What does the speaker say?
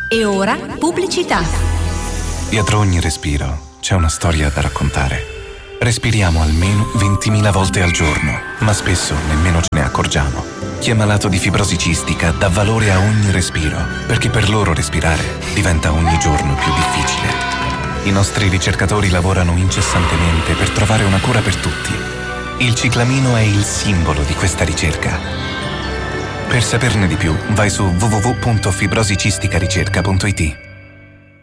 E ora pubblicità. Dietro ogni respiro c'è una storia da raccontare. Respiriamo almeno 20.000 volte al giorno, ma spesso nemmeno ce ne accorgiamo. Chi è malato di fibrosi cistica dà valore a ogni respiro, perché per loro respirare diventa ogni giorno più difficile. I nostri ricercatori lavorano incessantemente per trovare una cura per tutti. Il ciclamino è il simbolo di questa ricerca. Per saperne di più, vai su www.fibrosicisticaricerca.it.